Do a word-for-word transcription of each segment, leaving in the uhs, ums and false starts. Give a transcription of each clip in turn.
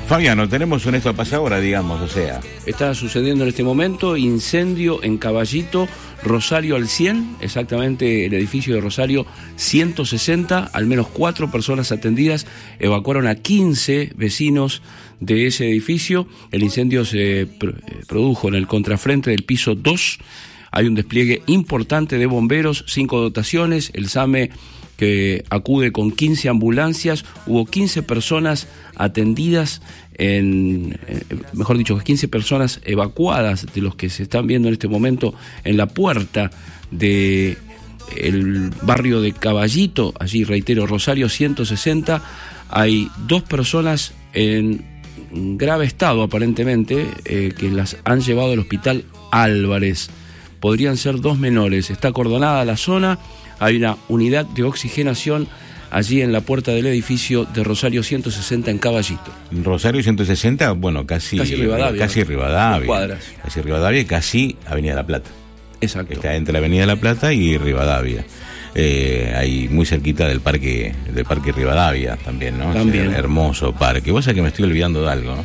Fabiano, tenemos un esto pasa ahora, digamos, o sea. Está sucediendo en este momento incendio en Caballito, Rosario al cien, exactamente el edificio de Rosario ciento sesenta, al menos cuatro personas atendidas, evacuaron a quince vecinos de ese edificio. El incendio se produjo en el contrafrente del piso dos, hay un despliegue importante de bomberos, cinco dotaciones, el SAME que acude con quince ambulancias, hubo quince personas atendidas, en, mejor dicho, quince personas evacuadas de los que se están viendo en este momento en la puerta de el barrio de Caballito, allí reitero, Rosario ciento sesenta, hay dos personas en grave estado aparentemente, eh, que las han llevado al hospital Álvarez, podrían ser dos menores, está acordonada la zona. Hay una unidad de oxigenación allí en la puerta del edificio de Rosario ciento sesenta en Caballito. Rosario ciento sesenta, bueno, casi casi Rivadavia. Casi Rivadavia. Cuadras. Casi Rivadavia y casi Avenida La Plata. Exacto. Está entre Avenida La Plata y Rivadavia. Eh, ahí muy cerquita del parque del parque Rivadavia también, ¿no? También. Ese hermoso parque. Vos sabés que me estoy olvidando de algo, ¿no?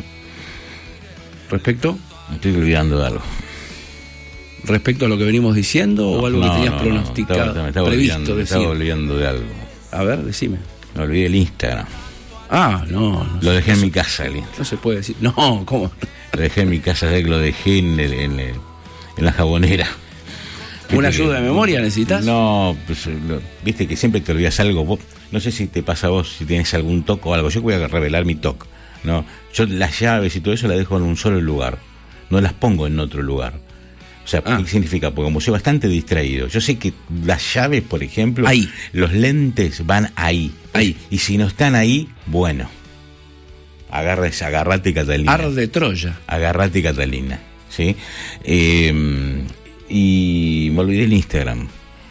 ¿Respecto? Me estoy olvidando de algo. ¿Respecto a lo que venimos diciendo o No, algo no, que tenías no, pronosticado, no, estaba, me estaba previsto olvidando, me decir? estaba olvidando de algo. A ver, decime. Me olvidé el Instagram. Ah, no. no Lo dejé no, en mi casa, el Instagram. No se puede decir. No, ¿cómo? Lo dejé en mi casa, ya que lo dejé en, el, en, el, en la jabonera. ¿Una ayuda de memoria necesitas? No, pues lo, viste que siempre te olvidas algo. Vos, no sé si te pasa a vos, si tienes algún toque o algo. Yo voy a revelar mi toque. No, yo las llaves y todo eso las dejo en un solo lugar. No las pongo en otro lugar. O sea, ah. ¿qué significa? Porque como soy bastante distraído, yo sé que las llaves, por ejemplo, ahí. Los lentes van ahí. Ahí. Y si no están ahí, bueno. Agarres, agarrate, Catalina. Arde Troya. Agarrate, Catalina. ¿Sí? Eh, y me olvidé el Instagram.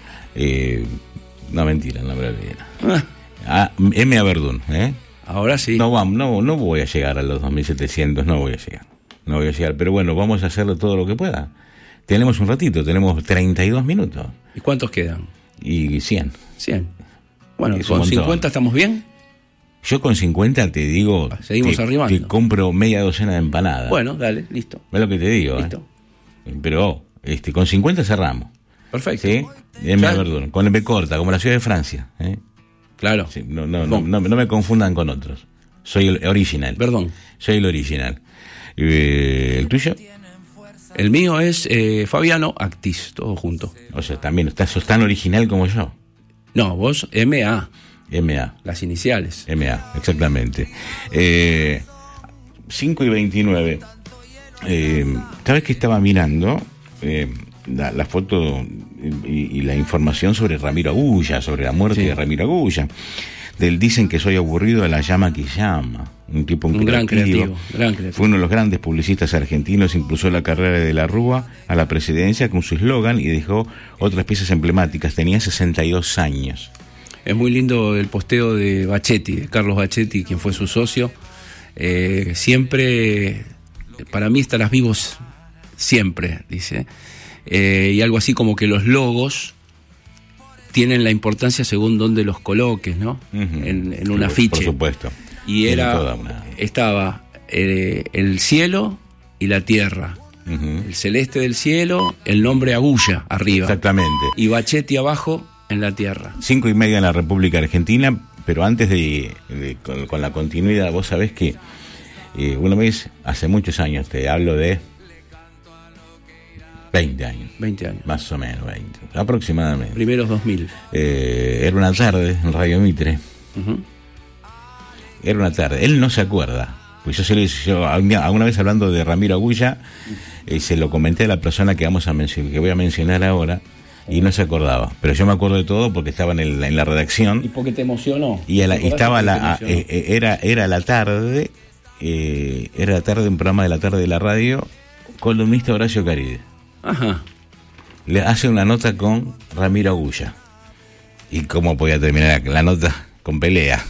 Eh, no, mentira, no me olvidé. Ah. Ah, M A Verdún, ¿eh? Ahora sí. No, vamos, no, no voy a llegar a los dos mil setecientos, no voy a llegar. No voy a llegar, pero bueno, vamos a hacerlo todo lo que pueda. Tenemos un ratito, tenemos treinta y dos minutos. ¿Y cuántos quedan? Y cien. cien. Bueno, ¿con cincuenta estamos bien? Yo con cincuenta te digo... Seguimos te, arrimando. Te compro media docena de empanadas. Bueno, dale, listo. Es lo que te digo. Listo. ¿eh? Pero este, con cincuenta cerramos. Perfecto. ¿Sí? M A Verdún, con B corta, como la ciudad de Francia. ¿eh? Claro. Sí, no, no, no, no, no me confundan con otros. Soy el original. Perdón. Soy el original. Eh, ¿El tuyo? El mío es eh, Fabiano Actis, todo junto. O sea, también estás, sos tan original como yo. No, vos M A. M A. Las iniciales. M A, exactamente. Eh, cinco y veintinueve. Eh, ¿Sabes que estaba mirando eh, la, la foto y, y la información sobre Ramiro Agulla, sobre la muerte sí. de Ramiro Agulla? Del dicen que soy aburrido de la llama que llama. Un tipo un, un gran creativo, gran creativo. Fue uno de los grandes publicistas argentinos, impulsó la carrera de la Rúa a la presidencia con su eslogan y dejó otras piezas emblemáticas. Tenía sesenta y dos años. Es muy lindo el posteo de Bachetti, de Carlos Bachetti, quien fue su socio. Eh, siempre, para mí estarás vivos siempre, dice. Eh, y algo así como que los logos tienen la importancia según dónde los coloques, ¿no? Uh-huh. En, en un afiche. Por supuesto. Y era, una... estaba eh, el cielo y la tierra. Uh-huh. El celeste del cielo, el nombre Agulla arriba. Exactamente. Y Bachetti abajo en la tierra. Cinco y media en la República Argentina, pero antes de, de con, con la continuidad, vos sabés que eh, una vez, hace muchos años, te hablo de veinte años. veinte años. Más o menos, veinte. Aproximadamente. Primeros dos mil. Eh, era una tarde en Radio Mitre. Uh-huh. Era una tarde. Él no se acuerda. Pues yo, se lo, yo alguna vez hablando de Ramiro Agulla, eh, se lo comenté a la persona que, vamos a mencionar, que voy a mencionar ahora, y no se acordaba. Pero yo me acuerdo de todo porque estaba en, el, en la redacción. ¿Y por qué te emocionó? Y la, estaba la, eh, era, era la tarde, eh, era la tarde, un programa de la tarde de la radio, columnista Horacio Caride. Ajá. Le hace una nota con Ramiro Agulla. ¿Y cómo podía terminar la nota? Con pelea.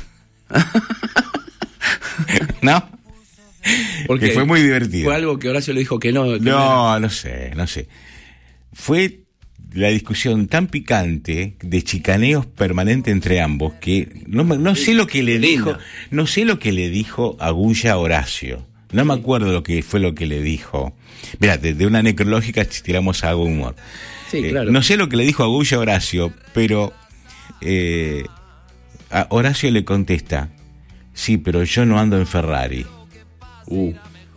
¿No? Porque que fue muy divertido. Fue algo que Horacio le dijo que no. Que no, no sé, no sé. Fue la discusión tan picante de chicaneos permanente entre ambos que no, no sé lo que le dijo, no sé lo que le dijo Agulla a Horacio. No me acuerdo lo que fue lo que le dijo. Mirá, de, de una necrológica tiramos algo de humor. Sí, eh, claro. No sé lo que le dijo Agulla a Horacio, pero eh, a Horacio le contesta: sí, pero yo no ando en Ferrari. Uh.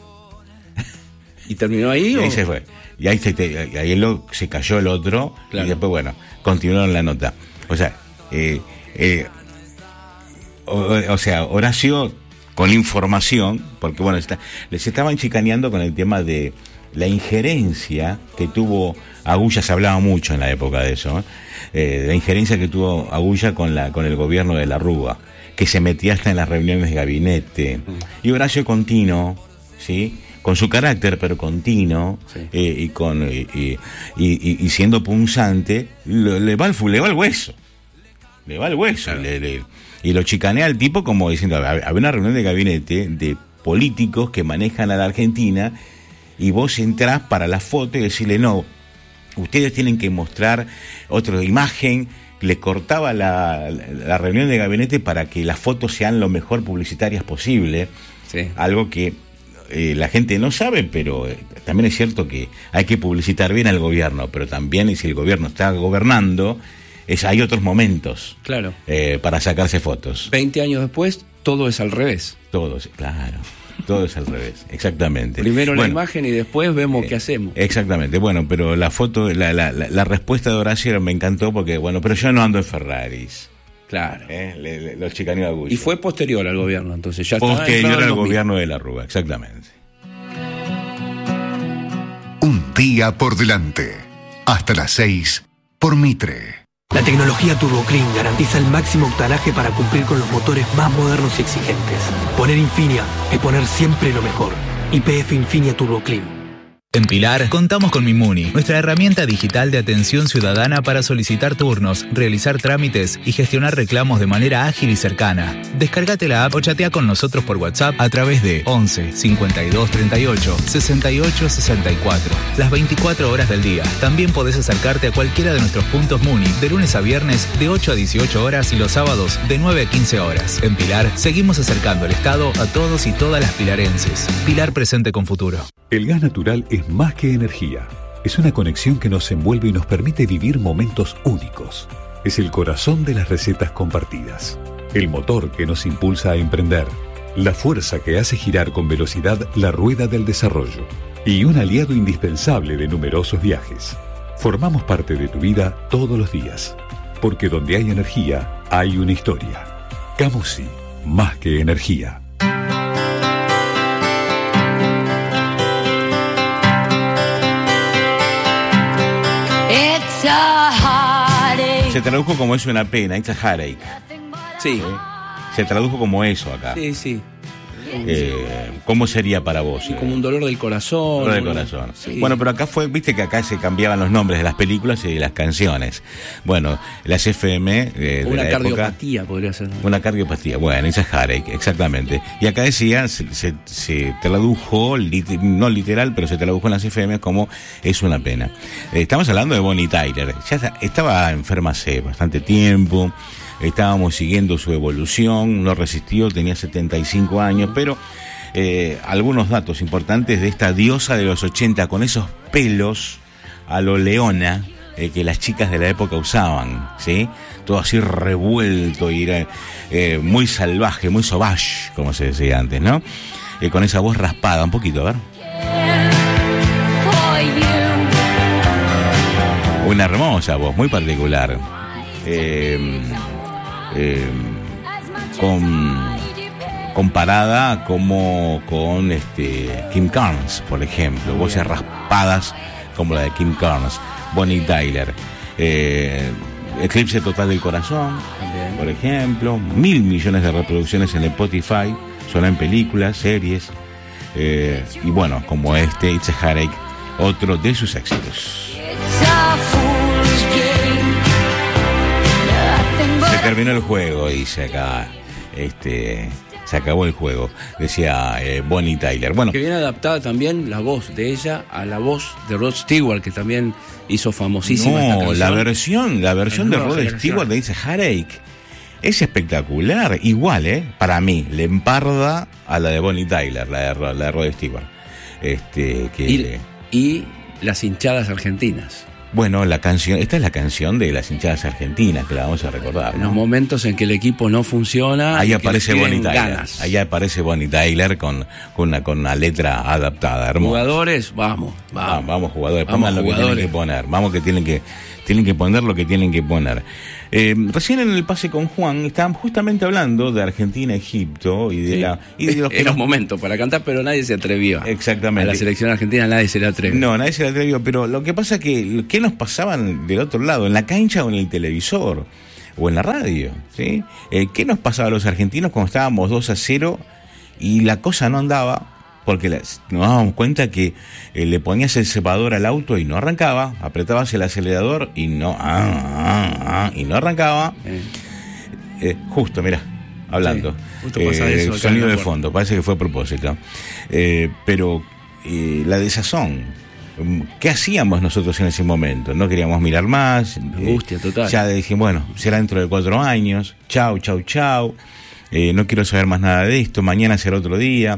¿Y terminó ahí? Y ahí o? se fue. Y ahí se, te, ahí lo, se cayó el otro, claro. Y después, bueno, continuaron la nota. O sea, eh, eh, o, o sea, Horacio con información, porque bueno, está, les estaban chicaneando con el tema de la injerencia que tuvo Agulla. Se hablaba mucho en la época de eso, ¿eh? Eh, la injerencia que tuvo Agulla con la con el gobierno de la Rúa, que se metía hasta en las reuniones de gabinete. Mm. Y Horacio Contino, ¿sí?, con su carácter, pero continuo, sí. eh, y con y, y, y, y siendo punzante, le, le, va el, le va el hueso. Le va el hueso. Claro. Le, le, y lo chicanea al tipo como diciendo: había una reunión de gabinete de políticos que manejan a la Argentina y vos entrás para la foto y decirle: no, ustedes tienen que mostrar otra imagen. Le cortaba la, la, la reunión de gabinete para que las fotos sean lo mejor publicitarias posible. Sí. Algo que Eh, la gente no sabe, pero eh, también es cierto que hay que publicitar bien al gobierno, pero también si el gobierno está gobernando, es, hay otros momentos, claro, eh, para sacarse fotos. Veinte años después, todo es al revés. Todo, claro, todo es al revés, exactamente. Primero bueno, la imagen y después vemos eh, qué hacemos. Exactamente, bueno, pero la foto, la, la, la, la respuesta de Horacio me encantó porque, bueno, pero yo no ando en Ferraris. Claro. Eh, le, le, los chicaneó a Agulla. Y fue posterior al gobierno, entonces ya estaba posterior al gobierno de la Rúa, exactamente. Un día por delante. Hasta las seis por Mitre. La tecnología Turbo Clean garantiza el máximo octanaje para cumplir con los motores más modernos y exigentes. Poner Infinia es poner siempre lo mejor. Y P F Infinia Turbo Clean. En Pilar, contamos con Mimuni, nuestra herramienta digital de atención ciudadana para solicitar turnos, realizar trámites y gestionar reclamos de manera ágil y cercana. Descárgate la app o chatea con nosotros por WhatsApp a través de once cincuenta y dos treinta y ocho sesenta y ocho sesenta y cuatro, las veinticuatro horas del día. También podés acercarte a cualquiera de nuestros puntos Muni, de lunes a viernes de ocho a dieciocho horas y los sábados de nueve a quince horas. En Pilar, seguimos acercando el Estado a todos y todas las pilarenses. Pilar presente con futuro. El gas natural es más que energía. Es una conexión que nos envuelve y nos permite vivir momentos únicos. Es el corazón de las recetas compartidas. El motor que nos impulsa a emprender. La fuerza que hace girar con velocidad la rueda del desarrollo. Y un aliado indispensable de numerosos viajes. Formamos parte de tu vida todos los días. Porque donde hay energía, hay una historia. Camusi, más que energía. Se tradujo como es una pena, it's a heartache. Sí. ¿Sí? Se tradujo como eso acá. Sí, sí. Eh, ¿Cómo sería para vos? Sí, como un dolor del corazón. Dolor del corazón. Sí. Bueno, pero acá fue, viste que acá se cambiaban los nombres de las películas y de las canciones. Bueno, las F M eh, de una la cardiopatía época, podría ser. Una cardiopatía, bueno, esa heartache, exactamente. Y acá decía, se, se, se tradujo, lit, no literal, pero se tradujo en las F M como es una pena. Eh, estamos hablando de Bonnie Tyler. Ya estaba enferma hace bastante tiempo. Estábamos siguiendo su evolución, no resistió, tenía setenta y cinco años, pero eh, algunos datos importantes de esta diosa de los ochenta con esos pelos a lo leona eh, que las chicas de la época usaban, ¿sí? Todo así revuelto y era eh, muy salvaje, muy sauvage, como se decía antes, ¿no? Eh, con esa voz raspada, un poquito, a ver. Una hermosa voz, muy particular. Eh... Eh, con, comparada como con este Kim Carnes, por ejemplo, voces raspadas como la de Kim Carnes. Bonnie Tyler, eh, Eclipse Total del Corazón, también, por ejemplo, mil millones de reproducciones en Spotify, solo en películas, series, eh, y bueno, como este It's a Heartache, otro de sus éxitos. Se terminó el juego, dice acá. Este, se acabó el juego, decía eh, Bonnie Tyler. Bueno, que viene adaptada también la voz de ella a la voz de Rod Stewart, que también hizo famosísima esta no, canción. la versión, la versión de Rod Stewart de It's a Heartache es espectacular, igual, ¿eh? Para mí, le emparda a la de Bonnie Tyler, la de, la de Rod Stewart. Este, que, y, y las hinchadas argentinas. Bueno, la canción, esta es la canción de las hinchadas argentinas, que la vamos a recordar, ¿no? En los momentos en que el equipo no funciona, ahí aparece Bonnie Tyler. Ganas. Ahí aparece Bonnie Tyler con, con, una, con una letra adaptada, hermosa. Jugadores, vamos, vamos. Ah, vamos jugadores, vamos, pongan lo jugadores. que tienen que poner, vamos que tienen que, tienen que poner lo que tienen que poner. Eh, recién en el pase con Juan estaban justamente hablando de Argentina, Egipto y de Sí. la y de los que Era nos- un momento para cantar, pero nadie se atrevió. Exactamente. A la selección argentina nadie se le atrevió. No, nadie se le atrevió, pero lo que pasa es que ¿qué nos pasaban del otro lado? ¿En la cancha o en el televisor? ¿O en la radio? ¿Sí? Eh, ¿Qué nos pasaba a los argentinos cuando estábamos dos a cero y la cosa no andaba? Porque la- nos dábamos cuenta que eh, le ponías el separador al auto y no arrancaba, apretabas el acelerador y no, ah, ah, ah, y no arrancaba. Eh, Eh, justo, mirá, hablando. Sí, justo pasa Eh, eso acá sonido en la de puerta. fondo, parece que fue a propósito. Eh, pero eh, la desazón. ¿Qué hacíamos nosotros en ese momento? No queríamos mirar más. Angustia total. Ya dije, bueno, será dentro de cuatro años. Chau, chau, chau. Eh, no quiero saber más nada de esto. Mañana será otro día.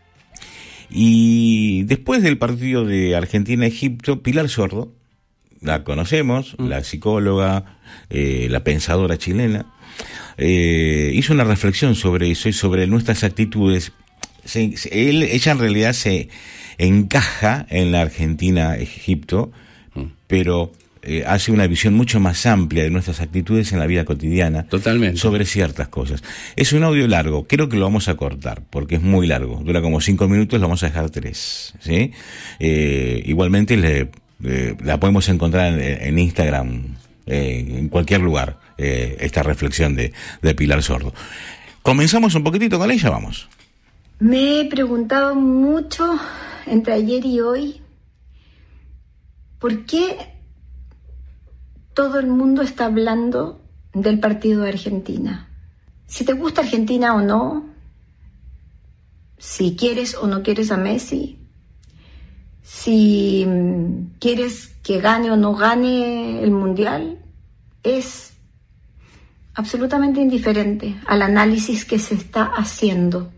Y después del partido de Argentina-Egipto, Pilar Sordo, la conocemos, mm. la psicóloga, eh, la pensadora chilena, eh, hizo una reflexión sobre eso y sobre nuestras actitudes. Se, se, él, ella en realidad se encaja en la Argentina-Egipto, mm. pero eh, hace una visión mucho más amplia de nuestras actitudes en la vida cotidiana. Totalmente. Sobre ciertas cosas. Es un audio largo, creo que lo vamos a cortar, porque es muy largo, dura como cinco minutos, lo vamos a dejar tres, ¿sí? Eh, igualmente le, eh, la podemos encontrar en, en Instagram, eh, en cualquier lugar, eh, esta reflexión de, de Pilar Sordo. Comenzamos un poquitito con ella, vamos. Me he preguntado mucho entre ayer y hoy, ¿por qué todo el mundo está hablando del partido de Argentina? Si te gusta Argentina o no, si quieres o no quieres a Messi, si quieres que gane o no gane el Mundial, es absolutamente indiferente al análisis que se está haciendo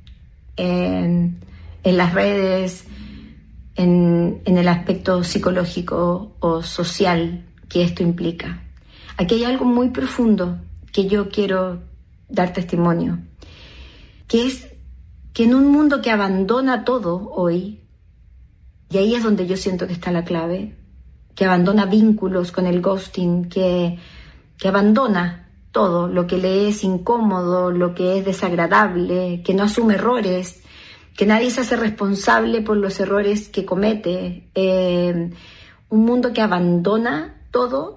en, en las redes, en, en el aspecto psicológico o social que esto implica. Aquí hay algo muy profundo que yo quiero dar testimonio, que es que en un mundo que abandona todo hoy, y ahí es donde yo siento que está la clave, que abandona vínculos con el ghosting, que, que abandona todo lo que le es incómodo, lo que es desagradable, que no asume errores, que nadie se hace responsable por los errores que comete, eh, un mundo que abandona todo,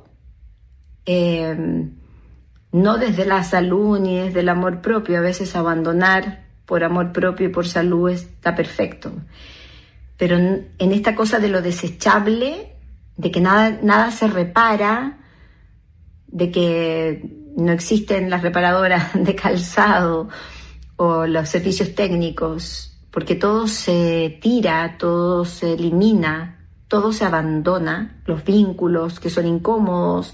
eh, no desde la salud ni desde el amor propio. A veces abandonar por amor propio y por salud está perfecto, pero en, en esta cosa de lo desechable, de que nada, nada se repara, de que no existen las reparadoras de calzado o los servicios técnicos, porque todo se tira, todo se elimina, todo se abandona, los vínculos que son incómodos,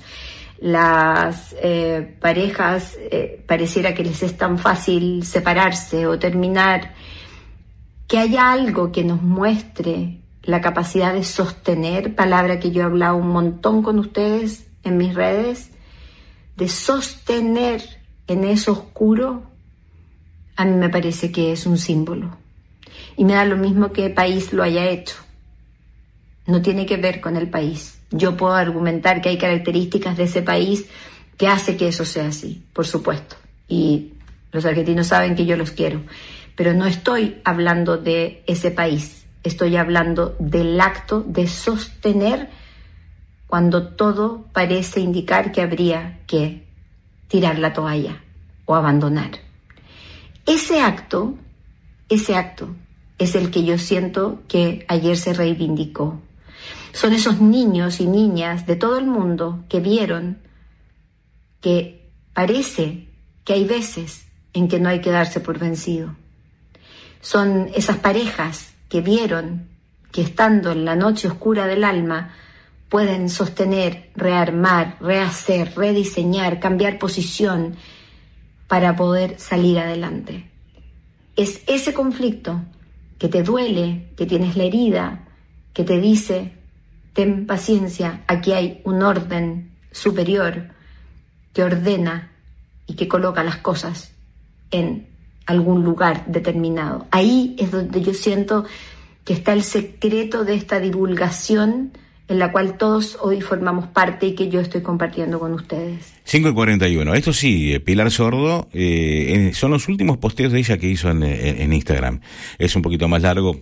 las eh, parejas eh, pareciera que les es tan fácil separarse o terminar, que haya algo que nos muestre la capacidad de sostener, palabra que yo he hablado un montón con ustedes en mis redes, de sostener en eso oscuro, a mí me parece que es un símbolo. Y me da lo mismo que el país lo haya hecho. No tiene que ver con el país. Yo puedo argumentar que hay características de ese país que hace que eso sea así, por supuesto. Y los argentinos saben que yo los quiero. Pero no estoy hablando de ese país. Estoy hablando del acto de sostener cuando todo parece indicar que habría que tirar la toalla o abandonar. Ese acto, ese acto es el que yo siento que ayer se reivindicó. Son esos niños y niñas de todo el mundo que vieron que parece que hay veces en que no hay que darse por vencido. Son esas parejas que vieron que estando en la noche oscura del alma pueden sostener, rearmar, rehacer, rediseñar, cambiar posición para poder salir adelante. Es ese conflicto que te duele, que tienes la herida, que te dice, ten paciencia, aquí hay un orden superior que ordena y que coloca las cosas en algún lugar determinado. Ahí es donde yo siento que está el secreto de esta divulgación en la cual todos hoy formamos parte y que yo estoy compartiendo con ustedes. cinco y cuarenta y uno. Esto sí, Pilar Sordo, eh, son los últimos posteos de ella que hizo en, en, en Instagram. Es un poquito más largo,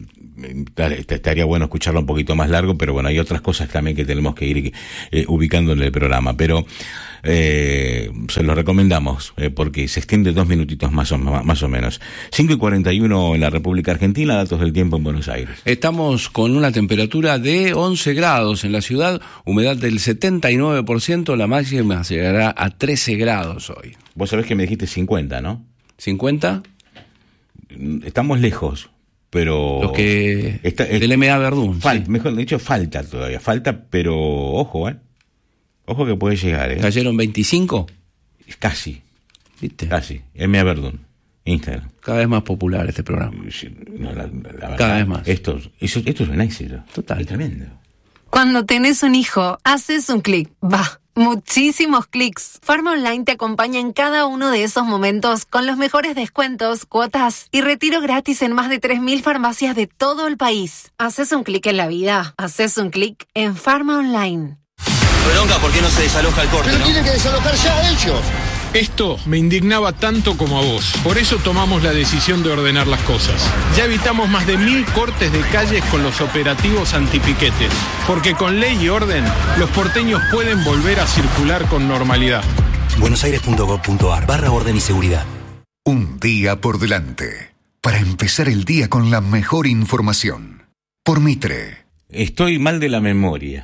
estaría bueno escucharlo un poquito más largo, pero bueno, hay otras cosas también que tenemos que ir eh, ubicando en el programa, pero eh, se lo recomendamos eh, porque se extiende dos minutitos más o, más o menos. cinco y cuarenta y uno en la República Argentina, datos del tiempo en Buenos Aires. Estamos con una temperatura de once grados en la ciudad, humedad del setenta y nueve por ciento, la máxima llegará a trece grados hoy. Vos sabés que me dijiste cincuenta, ¿no? ¿cincuenta? Estamos lejos. Pero lo que está, del M A Verdún, fal, sí. Mejor dicho, falta todavía, falta, pero ojo, eh, ojo que puede llegar, eh. ¿Cayeron veinticinco? Casi, ¿viste? Casi. M A Verdún, Instagram. Cada vez más popular este programa. No, la, la verdad, cada vez más. Esto, eso, esto es un éxito. Total. Es tremendo. Cuando tenés un hijo, haces un clic, va, muchísimos clics. Pharma Online te acompaña en cada uno de esos momentos con los mejores descuentos, cuotas y retiro gratis en más de tres mil farmacias de todo el país. Haces un clic en la vida, haces un clic en Pharma Online. Bronca, ¿por qué no se desaloja el corte? Pero ¿no? tienen que desalojar ya ellos. Esto me indignaba tanto como a vos. Por eso tomamos la decisión de ordenar las cosas. Ya evitamos más de mil cortes de calles con los operativos antipiquetes. Porque con ley y orden, los porteños pueden volver a circular con normalidad. buenosaires.gov.ar barra orden y seguridad. Un día por delante. Para empezar el día con la mejor información. Por Mitre. Estoy mal de la memoria.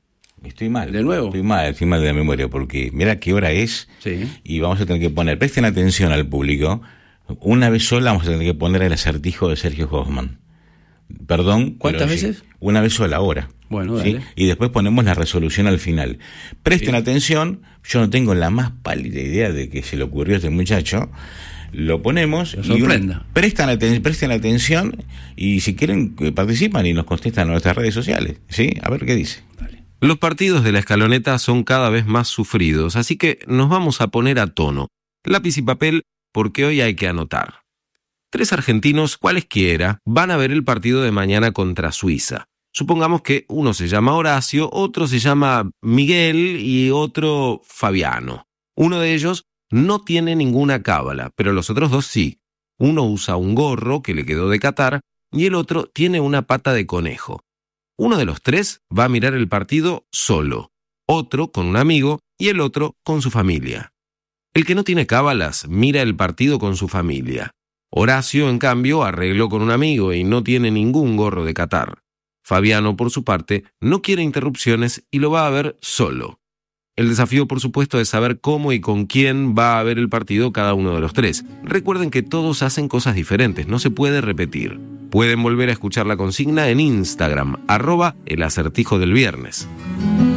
Estoy mal. ¿De nuevo? Estoy mal, estoy mal de la memoria, porque mira qué hora es, sí. Y vamos a tener que poner, presten atención al público, una vez sola vamos a tener que poner el acertijo de Sergio Hoffman. Perdón. ¿Cuántas pero, veces? Sí, una vez sola, ahora. Bueno, dale. ¿Sí? Y después ponemos la resolución al final. Presten sí. atención, yo no tengo la más pálida idea de que se le ocurrió a este muchacho. Lo ponemos Lo sorprenda. y un, prestan, aten, presten atención y si quieren participan y nos contestan a nuestras redes sociales. ¿Sí? A ver qué dice. Dale. Los partidos de la escaloneta son cada vez más sufridos, así que nos vamos a poner a tono. Lápiz y papel, porque hoy hay que anotar. Tres argentinos, cualesquiera, van a ver el partido de mañana contra Suiza. Supongamos que uno se llama Horacio, otro se llama Miguel y otro Fabiano. Uno de ellos no tiene ninguna cábala, pero los otros dos sí. Uno usa un gorro que le quedó de Qatar y el otro tiene una pata de conejo. Uno de los tres va a mirar el partido solo, otro con un amigo y el otro con su familia. El que no tiene cábalas mira el partido con su familia. Horacio, en cambio, arregló con un amigo y no tiene ningún gorro de Qatar. Fabiano, por su parte, no quiere interrupciones y lo va a ver solo. El desafío, por supuesto, es saber cómo y con quién va a ver el partido cada uno de los tres. Recuerden que todos hacen cosas diferentes, no se puede repetir. Pueden volver a escuchar la consigna en Instagram, arroba el acertijo del viernes.